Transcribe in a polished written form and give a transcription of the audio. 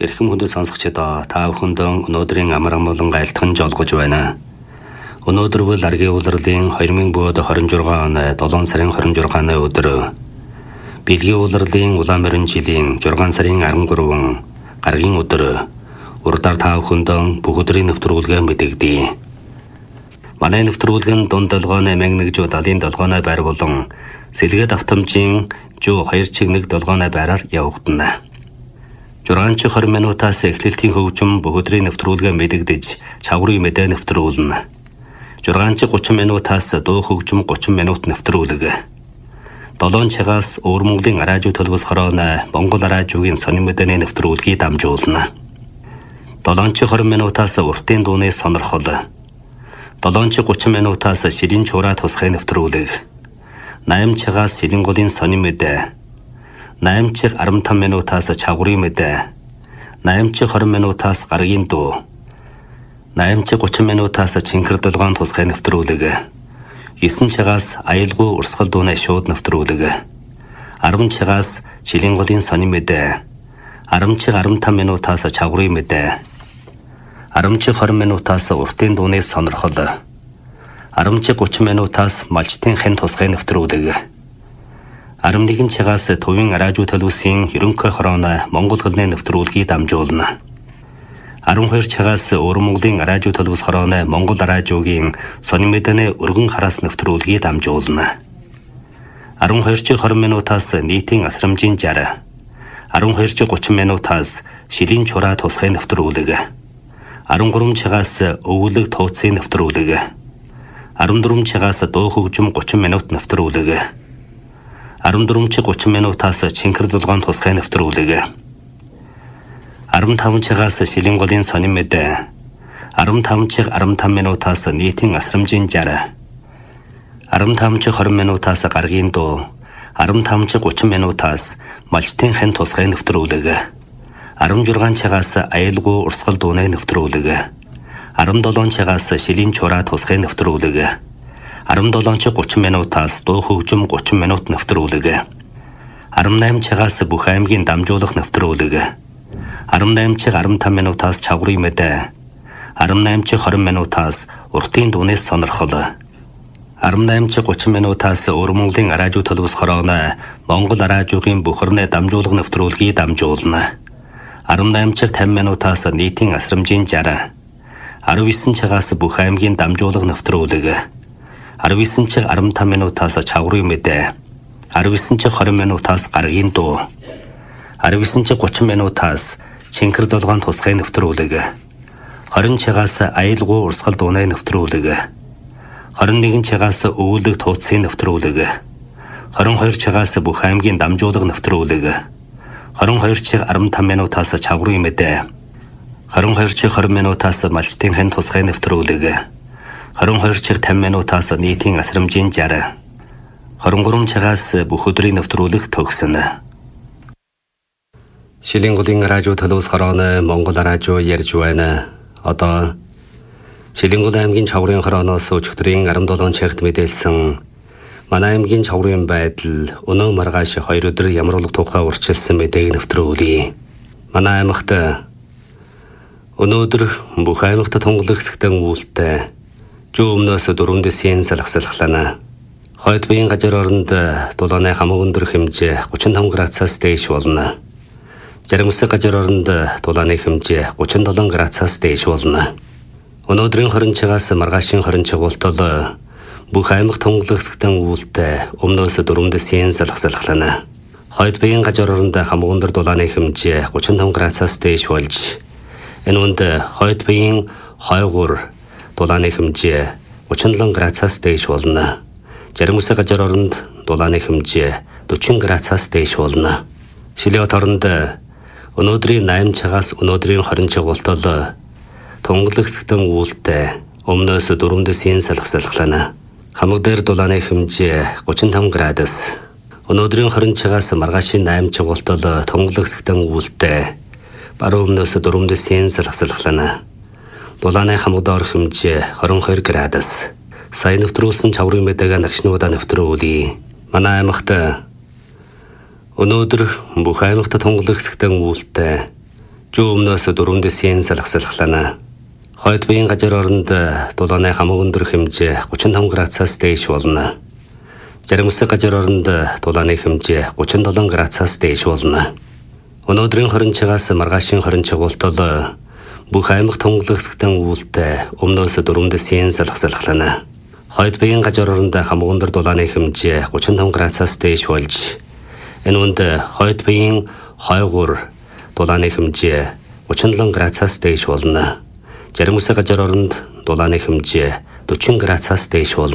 Эрхэм хүндэт сонсогчдоо та бүхэндээ өнөөдрийн амар амгалан айлтган жолгож байна. Өнөөдөр бол аргийн улирлын 2026 оны 7 сарын 26-ны өдөр. Бэлгийн улирлын улаан морин жилийн 6 сарын 13 гаргийн өдөр. Урдаар та бүхэндээ бүх өдрийн нэвтрүүлгээ мэдэгдэе. Манай нэвтрүүлгэн дунд долгооны 1177 байр болон сэлгээд автомжийн 2.1 долгооны байраар явагдана. 6-20 минутаас эхлэлтийн хөгжим бүх өдрийн нэвтрүүлгээ мэдэгдэж чаврын мэдээ нэвтрүүлнэ. 6-30 минутаас дуу хөгжим 30 минут нэвтрүүлэг. 7 цагаас Өвөр Монголын радио төлөвлөс хорооны Монгол радиогийн сонин мэдээний нэвтрүүлгийг дамжуулна. 7-20 минутаас уртын дууны сонирхол. 7-30 минутаас ширийн чураа тусгай нэвтрүүлэг. 8 цагаас шилэн голын сонин мэдээ. 8-15 минутаас чаврын мэдээ. 8-20 минутаас гаргийн дуу. 8-30 минутаас чинкэр долгоон тусгай нэвтрүүлэг. 9 цагаас аюулгүй урсгал дууны шууд нэвтрүүлэг. 10 цагаас шилэн голын сонин мэдээ. 10-15 минутаас чаврын мэдээ. 10-20 минутаас уртын дууны сонирхол. 10-30 минутаас малчтын хэн тусгай нэвтрүүлэг. 11 цагаас төвийн радио төлөвлөсийн ерөнхий хорооны Монгол хэлний нэвтрүүлгийг дамжуулна. 12 цагаас Өвөр Монголын радио төлөвлөс хорооны Монгол радиогийн сонин мэдээний өргөн хараас нэвтрүүлгийг дамжуулна. 12-20 минутаас нийтийн асрамжийн 60. 12-30 минутаас шилийн чураа тусгай нэвтрүүлэг. 13 цагаас өвөлөг тууцын нэвтрүүлэг. 14 цагаас дуу хөгжим 30 минут нэвтрүүлэг. 14-30 минутаас чинкэр долгоон тусгай нэвтрүүлэг. 15 цагаас шилэн голын сонин мэдээ. 15-15 минутаас нийтийн асрамжийн 60. 15-20 минутаас гаргийн дуу. 15-30 минутаас малчтын хэн тусгай нэвтрүүлэг. 16 цагаас аюулгүй урсгал дууны нэвтрүүлэг. 17 цагаас шилийн чураа тусгай нэвтрүүлэг. 17-30 минутаас дуу хөгжим 30 минут нэвтрүүлэг. 18 цагаас бүх аймгийн дамжуулах нэвтрүүлэг. 18-15 минутаас чаврын мэдээ. 18-20 минутаас уртын дууны сонирхол. 18-30 минутаас Өвөр Монголын радио төлөвлөс хорооны Монгол радиогийн бүхэрнээ дамжуулах нэвтрүүлгийг дамжуулна. 18-50 минутаас нийтийн асрамжийн 60. 19 цагаас бүх аймгийн дамжуулах нэвтрүүлэг. 19-15 минутаас чаврын мэдээ. 19-20 минутаас гаргийн дуу. 19-30 минутаас чинкэр долгоон тусгай нэвтрүүлэг. 20 цагаас аюулгүй урсгал дууны нэвтрүүлэг. 21 цагаас өвөлөг тууцын нэвтрүүлэг. 22 цагаас бүх аймгийн дамжуулах нэвтрүүлэг. 22-15 минутаас чаврын мэдээ. 22-20 минутаас малчтын хэн тусгай нэвтрүүлэг. 22-50 минутаас нийтийн асрамжийн 60. 23 цагаас бүх өдрийн нэвтрүүлэг төгснө. Шилэн голын радио төлөвлөс хорооны Монгол радио ярьж байна. Одоо Шилэн гол аймгийн чаврын хорооноос өчигдрийн 17 цагт мэдээлсэн манай аймгийн чаврын байдал өнөө маргааш 2 өдөр ямар улаг тухай урьдчилсан мэдээг нэвтрүүлье. Манай аймагт өнөөдөр бүх аймагт тунгалаг хэсэгтэн үүлтэй Өмнөөс 4 дэсийн салхалхлана. Хойд биеийн газар оронд дулааны хамаг өндөр хэмжээ 35 градусаас дээш болно. Жаргал үсэг газар оронд дулааны хэмжээ 37 градусаас дээш болно. Өнөөдрийн 20 цагаас маргаашийн 20 цагуултал бүх аймаг тунгалаг хэсэгтэн үүлтэй өмнөөс 4 дэсийн салхалхлана. Хойд биеийн газар оронд хамаг өндөр дулааны хэмжээ 35 градусаас дээш болж энэ үнд хойд биеийн хойгуур дулааны хэмжээ 37 градусаас дээш болно. Жаргал үсэг газар оронд дулааны хэмжээ 40 градусаас дээш болно. Шилэот оронд өнөөдрийн 8 цагаас өнөөдрийн 20 цагуултал тунгалаг хэсэгтэн үүлтэй өмнөөс 4 дэсийн салхалхлана. Хамаг дээр дулааны хэмжээ 35 градус. Өнөөдрийн 20 цагаас маргаашийн 8 цагуултал тунгалаг хэсэгтэн үүлтэй баруун өмнөөс 4 дэсийн салхалхлана. Дулааны хамаг доор хэмжээ 22 градус. Сайн нэвтрүүлсэн чаврын мэдээг нагшнуудаа нэвтрүүлье. Манай аймагт өнөөдөр бүх аймагт тунгалаг хэсэгтэн үүлтэй Жуу өмнөөс 4 дэсийн салхалхлана. Хойд буян газар оронд дулааны хамаг өндөр хэмжээ 35 градусаас дээш болно. Зарим хэсэг газар оронд дулааны хэмжээ 37 градусаас дээш болно. Өнөөдрийн хорин чигаас маргаашийн хорин чигуултал бүх аймаг тунгалаг хэсэгтэн үүлтэй өмнөөс 4 дэсийн салхалхлана. Хойд буян газар оронд хамаг өндөр дулааны хэмжээ 35 градусаас дээш болж энэ үнд хойд буян хойгуур дулааны хэмжээ 37 градусаас дээш болно. Зарим хэсэг газар оронд дулааны хэмжээ 40 градусаас дээш болно.